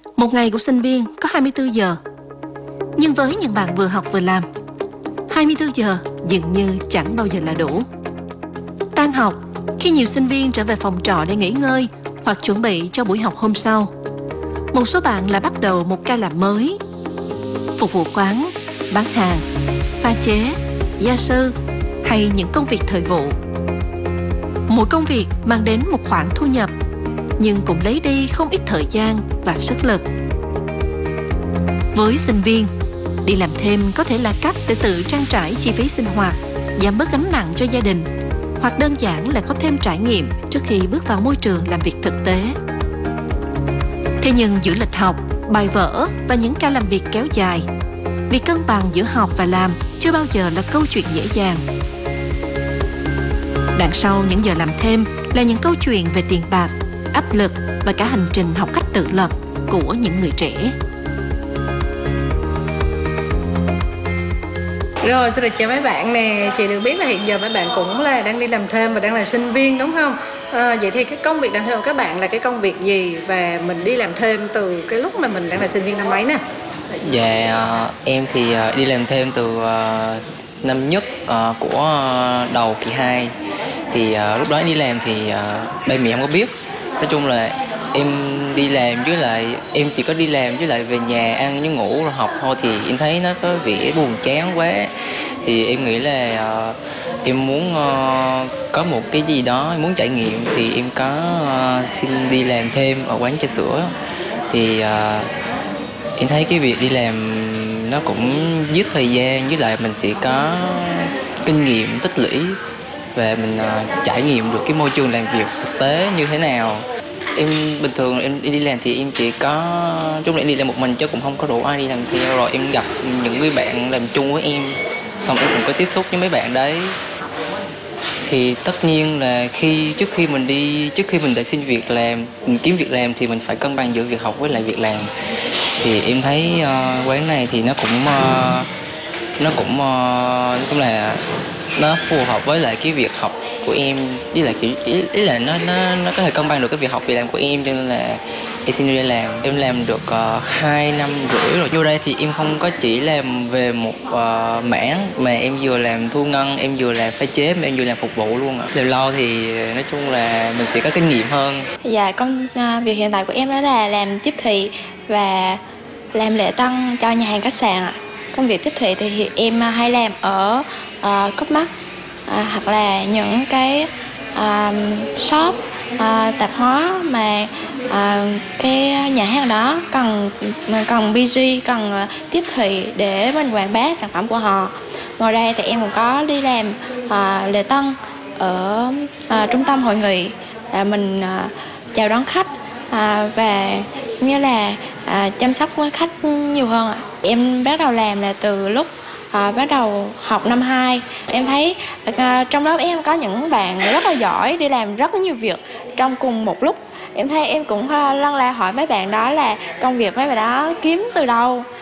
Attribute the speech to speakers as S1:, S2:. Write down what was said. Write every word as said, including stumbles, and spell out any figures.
S1: Một ngày của sinh viên có hai mươi tư giờ. Nhưng với những bạn vừa học vừa làm, hai mươi tư giờ dường như chẳng bao giờ là đủ. Tan học, khi nhiều sinh viên trở về phòng trọ để nghỉ ngơi hoặc chuẩn bị cho buổi học hôm sau, một số bạn lại bắt đầu một ca làm mới. Phục vụ quán, bán hàng, pha chế, gia sư hay những công việc thời vụ. Mỗi công việc mang đến một khoản thu nhập, nhưng cũng lấy đi không ít thời gian và sức lực. Với sinh viên, đi làm thêm có thể là cách để tự trang trải chi phí sinh hoạt, giảm bớt gánh nặng cho gia đình, hoặc đơn giản là có thêm trải nghiệm trước khi bước vào môi trường làm việc thực tế. Thế nhưng giữa lịch học, bài vở và những ca làm việc kéo dài, việc cân bằng giữa học và làm chưa bao giờ là câu chuyện dễ dàng. Đằng sau những giờ làm thêm là những câu chuyện về tiền bạc, áp lực và cả hành trình học cách tự lập của những người trẻ.
S2: Rồi, xin được chào mấy bạn nè. Chị được biết là hiện giờ mấy bạn cũng là đang đi làm thêm và đang là sinh viên đúng không? À, vậy thì cái công việc làm thêm của các bạn là cái công việc gì? Và mình đi làm thêm từ cái lúc mà mình đang là sinh viên năm mấy nè?
S3: Dạ, em thì đi làm thêm từ năm nhất của đầu kỳ hai. Thì lúc đó đi làm thì ba mẹ không có biết. Nói chung là em đi làm với lại em chỉ có đi làm với lại về nhà ăn với ngủ rồi học thôi, thì em thấy nó có vẻ buồn chán quá. Thì em nghĩ là uh, em muốn uh, có một cái gì đó em muốn trải nghiệm, thì em có uh, xin đi làm thêm ở quán trà sữa. Thì uh, em thấy cái việc đi làm nó cũng giết thời gian, với lại mình sẽ có kinh nghiệm tích lũy và mình uh, trải nghiệm được cái môi trường làm việc thực tế như thế nào. Em bình thường em đi làm thì em chỉ có chung là em đi làm một mình chứ cũng không có rủ ai đi làm theo. Rồi em gặp những người bạn làm chung với em, xong em cũng có tiếp xúc với mấy bạn đấy. Thì tất nhiên là khi trước khi mình đi trước khi mình đã xin việc làm, mình kiếm việc làm thì mình phải cân bằng giữa việc học với lại việc làm. Thì em thấy uh, quán này thì nó cũng uh, nó cũng uh, cũng là nó phù hợp với lại cái việc học của em, với lại kiểu ý, ý là nó nó nó có thể cân bằng được cái việc học việc làm của em, cho nên là em xin đi làm. Em làm được uh, hai năm rưỡi rồi. Vô đây thì em không có chỉ làm về một uh, mảng, mà em vừa làm thu ngân, em vừa làm pha chế, mà em vừa làm phục vụ luôn ạ. Làm lâu thì nói chung là mình sẽ có kinh nghiệm hơn.
S4: Dạ, công uh, việc hiện tại của em đó là làm tiếp thị và làm lễ tân cho nhà hàng khách sạn ạ. Công việc tiếp thị thì em hay làm ở uh, Cốc Mắc, à, hoặc là những cái à, shop à, tạp hóa mà à, cái nhà hàng đó cần cần bê giê, cần à, tiếp thị để mình quảng bá sản phẩm của họ. Ngoài ra thì em cũng có đi làm à, lễ tân ở à, trung tâm hội nghị, là mình à, chào đón khách à, và như là à, chăm sóc với khách nhiều hơn ạ. Em bắt đầu làm là từ lúc À, bắt đầu học năm hai. Em thấy à, trong lớp em có những bạn rất là giỏi, đi làm rất nhiều việc trong cùng một lúc. Em thấy em cũng lân la hỏi mấy bạn đó là công việc mấy bạn đó kiếm từ đâu,